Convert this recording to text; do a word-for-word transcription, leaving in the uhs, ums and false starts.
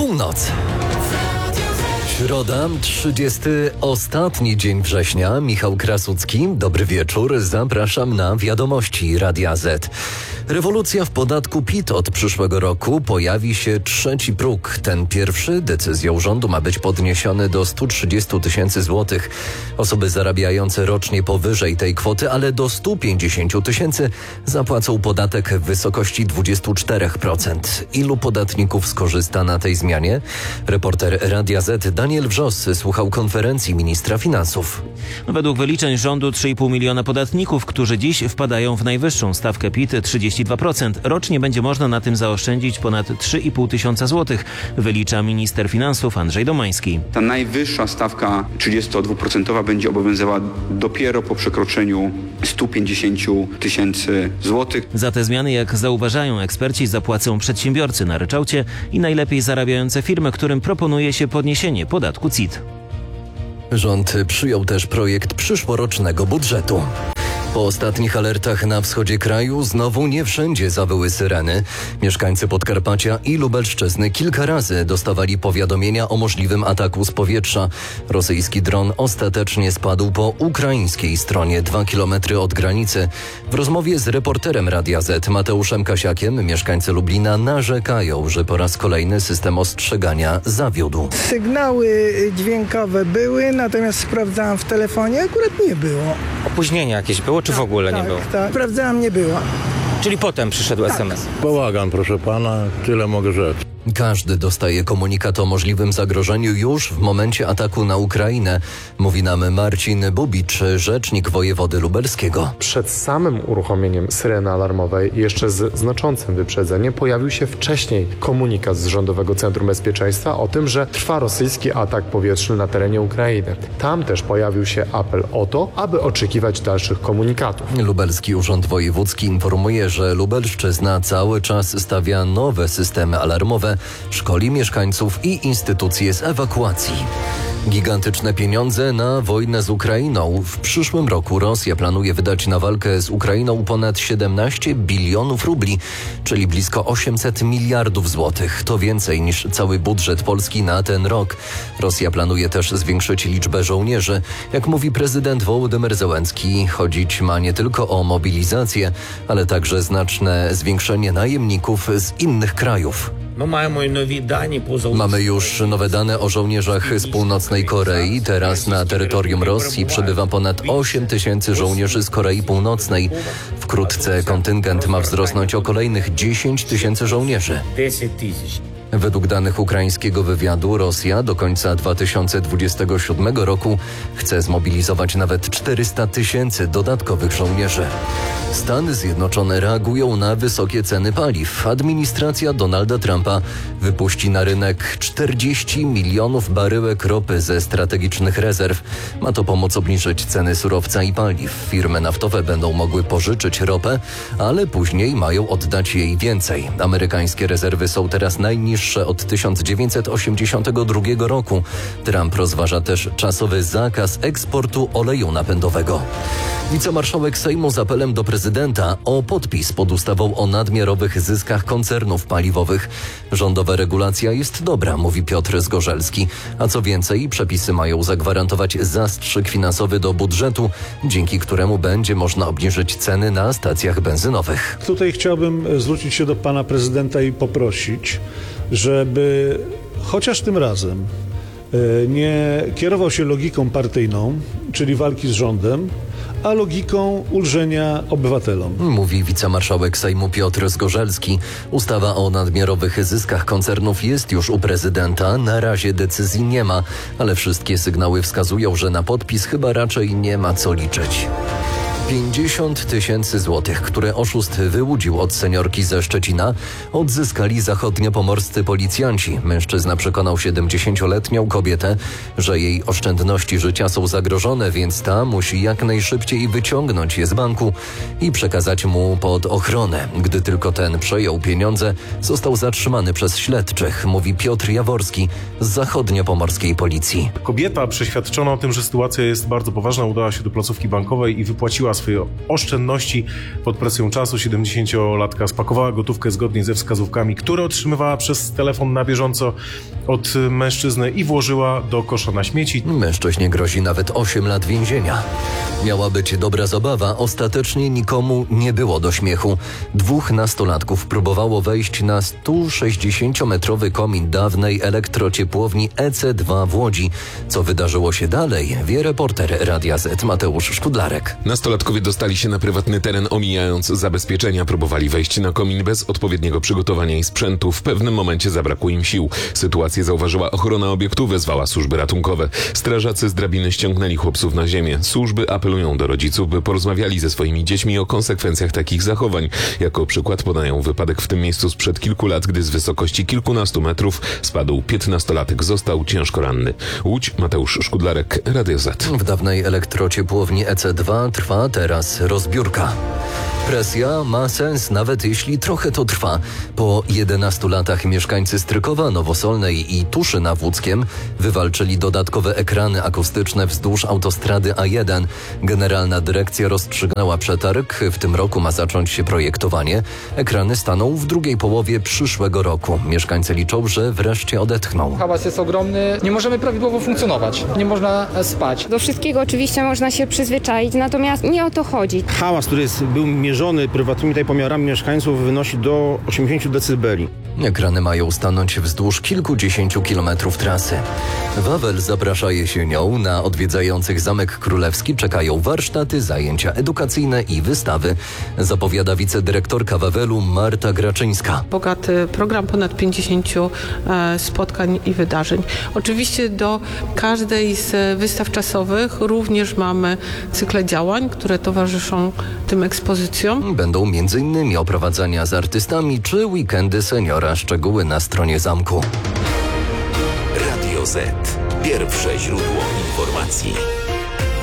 Północ. Środa, trzydziesty ostatni dzień września. Michał Krasucki, dobry wieczór. Zapraszam na wiadomości Radia Z. Rewolucja w podatku P I T od przyszłego roku. Pojawi się trzeci próg. Ten pierwszy decyzją rządu ma być podniesiony do stu trzydziestu tysięcy złotych. Osoby zarabiające rocznie powyżej tej kwoty, ale do stu pięćdziesięciu tysięcy zapłacą podatek w wysokości dwadzieścia cztery procent. Ilu podatników skorzysta na tej zmianie? Reporter Radia Z Daniel Wrzos słuchał konferencji ministra finansów. Według wyliczeń rządu trzy i pół miliona podatników, którzy dziś wpadają w najwyższą stawkę P I T trzydzieści dwa procent. Rocznie będzie można na tym zaoszczędzić ponad trzy i pół tysiąca złotych, wylicza minister finansów Andrzej Domański. Ta najwyższa stawka trzydziestodwuprocentowa będzie obowiązywała dopiero po przekroczeniu stu pięćdziesięciu tysięcy złotych. Za te zmiany, jak zauważają eksperci, zapłacą przedsiębiorcy na ryczałcie i najlepiej zarabiające firmy, którym proponuje się podniesienie podatku C I T. Rząd przyjął też projekt przyszłorocznego budżetu. Po ostatnich alertach na wschodzie kraju znowu nie wszędzie zawyły syreny. Mieszkańcy Podkarpacia i Lubelszczyzny kilka razy dostawali powiadomienia o możliwym ataku z powietrza. Rosyjski dron ostatecznie spadł po ukraińskiej stronie, dwa kilometry od granicy. W rozmowie z reporterem Radia Z Mateuszem Kasiakiem mieszkańcy Lublina narzekają, że po raz kolejny system ostrzegania zawiódł. Sygnały dźwiękowe były, natomiast sprawdzałam w telefonie, akurat nie było. Opóźnienie jakieś było, czy w ogóle tak, nie było? Tak, sprawdzałam, nie było. Czyli potem przyszedł tak. S M S. Bałagan, proszę pana, tyle mogę rzec. Każdy dostaje komunikat o możliwym zagrożeniu już w momencie ataku na Ukrainę, mówi nam Marcin Bubicz, rzecznik wojewody lubelskiego. Przed samym uruchomieniem syreny alarmowej, jeszcze z znaczącym wyprzedzeniem, pojawił się wcześniej komunikat z Rządowego Centrum Bezpieczeństwa o tym, że trwa rosyjski atak powietrzny na terenie Ukrainy. Tam też pojawił się apel o to, aby oczekiwać dalszych komunikatów. Lubelski Urząd Wojewódzki informuje, że Lubelszczyzna cały czas stawia nowe systemy alarmowe, szkoli mieszkańców i instytucje z ewakuacji. Gigantyczne pieniądze na wojnę z Ukrainą. W przyszłym roku Rosja planuje wydać na walkę z Ukrainą ponad siedemnaście bilionów rubli, czyli blisko osiemset miliardów złotych. To więcej niż cały budżet Polski na ten rok. Rosja planuje też zwiększyć liczbę żołnierzy. Jak mówi prezydent Wołodymyr Zełenski, chodzić ma nie tylko o mobilizację, ale także znaczne zwiększenie najemników z innych krajów. Mamy już nowe dane o żołnierzach z północnej Korei. Teraz na terytorium Rosji przebywa ponad osiem tysięcy żołnierzy z Korei Północnej. Wkrótce kontyngent ma wzrosnąć o kolejnych dziesięć tysięcy żołnierzy. Według danych ukraińskiego wywiadu Rosja do końca dwa tysiące dwudziestego siódmego roku chce zmobilizować nawet czterysta tysięcy dodatkowych żołnierzy. Stany Zjednoczone reagują na wysokie ceny paliw. Administracja Donalda Trumpa wypuści na rynek czterdzieści milionów baryłek ropy ze strategicznych rezerw. Ma to pomóc obniżyć ceny surowca i paliw. Firmy naftowe będą mogły pożyczyć ropę, ale później mają oddać jej więcej. Amerykańskie rezerwy są teraz najniższe od tysiąc dziewięćset osiemdziesiątego drugiego roku. Trump rozważa też czasowy zakaz eksportu oleju napędowego. Wicemarszałek Sejmu z apelem do prezydenta o podpis pod ustawą o nadmiarowych zyskach koncernów paliwowych. Rządowa regulacja jest dobra, mówi Piotr Zgorzelski. A co więcej, przepisy mają zagwarantować zastrzyk finansowy do budżetu, dzięki któremu będzie można obniżyć ceny na stacjach benzynowych. Tutaj chciałbym zwrócić się do pana prezydenta i poprosić, żeby chociaż tym razem nie kierował się logiką partyjną, czyli walki z rządem, a logiką ulżenia obywatelom. Mówi wicemarszałek Sejmu Piotr Zgorzelski. Ustawa o nadmiarowych zyskach koncernów jest już u prezydenta. Na razie decyzji nie ma, ale wszystkie sygnały wskazują, że na podpis chyba raczej nie ma co liczyć. pięćdziesiąt tysięcy złotych, które oszust wyłudził od seniorki ze Szczecina, odzyskali zachodniopomorscy policjanci. Mężczyzna przekonał siedemdziesięcioletnią kobietę, że jej oszczędności życia są zagrożone, więc ta musi jak najszybciej wyciągnąć je z banku i przekazać mu pod ochronę. Gdy tylko ten przejął pieniądze, został zatrzymany przez śledczych, mówi Piotr Jaworski z zachodniopomorskiej policji. Kobieta przeświadczona o tym, że sytuacja jest bardzo poważna, udała się do placówki bankowej i wypłaciła swoje oszczędności. Pod presją czasu siedemdziesięciolatka spakowała gotówkę zgodnie ze wskazówkami, które otrzymywała przez telefon na bieżąco od mężczyzny i włożyła do kosza na śmieci. Mężczyźnie grozi nawet osiem lat więzienia. Miała być dobra zabawa, ostatecznie nikomu nie było do śmiechu. Dwóch nastolatków próbowało wejść na sto sześćdziesięciometrowy komin dawnej elektrociepłowni E C dwa w Łodzi. Co wydarzyło się dalej, wie reporter Radia Z Mateusz Szkudlarek. Nastolatkowie dostali się na prywatny teren, omijając zabezpieczenia. Próbowali wejść na komin bez odpowiedniego przygotowania i sprzętu. W pewnym momencie zabrakło im sił. Sytuację zauważyła ochrona obiektu, wezwała służby ratunkowe. Strażacy z drabiny ściągnęli chłopców na ziemię. Służby apelują do rodziców, by porozmawiali ze swoimi dziećmi o konsekwencjach takich zachowań. Jako przykład podają wypadek w tym miejscu sprzed kilku lat, gdy z wysokości kilkunastu metrów spadł piętnastolatek, został ciężko ranny. Łódź, Mateusz Szkudlarek, Radio Z. W dawnej elektrociepłowni E C dwa trwa teraz rozbiórka. Presja ma sens, nawet jeśli trochę to trwa. Po jedenastu latach mieszkańcy Strykowa, Nowosolnej i Tuszy nad Włódzkiem wywalczyli dodatkowe ekrany akustyczne wzdłuż autostrady A jeden. Generalna dyrekcja rozstrzygnęła przetarg. W tym roku ma zacząć się projektowanie. Ekrany staną w drugiej połowie przyszłego roku. Mieszkańcy liczą, że wreszcie odetchną. Hałas jest ogromny. Nie możemy prawidłowo funkcjonować. Nie można spać. Do wszystkiego oczywiście można się przyzwyczaić, natomiast nie o to chodzi. Hałas, który jest, był mierzony prywatnymi tutaj pomiarami mieszkańców, wynosi do osiemdziesięciu decybeli. Ekrany mają stanąć wzdłuż kilkudziesięciu kilometrów trasy. Wawel zaprasza jesienią. Na odwiedzających Zamek Królewski czekają warsztaty, zajęcia edukacyjne i wystawy. Zapowiada wicedyrektorka Wawelu Marta Graczyńska. Bogaty program, ponad pięćdziesięciu spotkań i wydarzeń. Oczywiście do każdej z wystaw czasowych również mamy cykle działań, które towarzyszą tym ekspozycjom. Będą między innymi oprowadzania z artystami czy weekendy seniora. Szczegóły na stronie zamku. Radio Z. Pierwsze źródło informacji.